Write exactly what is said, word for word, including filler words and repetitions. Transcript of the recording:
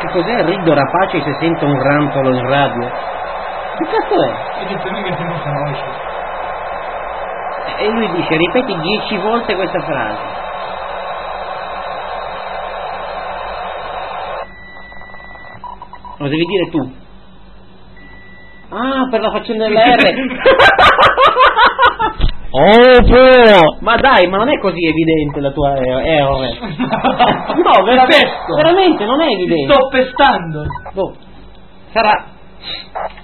Che cos'è? Rido rapace se sento un rantolo in radio? Che cazzo è? E dice lui che si non conosce. E lui dice, ripeti dieci volte questa frase. Lo devi dire tu. Ah, per la faccenda della R. Oh, po! Ma dai, ma non è così evidente la tua errore. No, veramente, veramente non è evidente. Sto pestando. Boh. Sarà